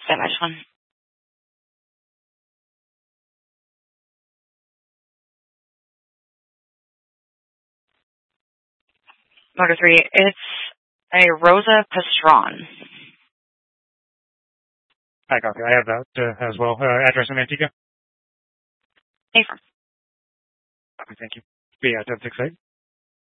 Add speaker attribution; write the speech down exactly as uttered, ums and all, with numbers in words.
Speaker 1: Standby one. Motor three, it's a Rosa Pastron.
Speaker 2: I copy. I have that uh, as well. Uh, address in Antigua?
Speaker 1: Affirm.
Speaker 2: Okay, thank you. B, uh, ten six eight.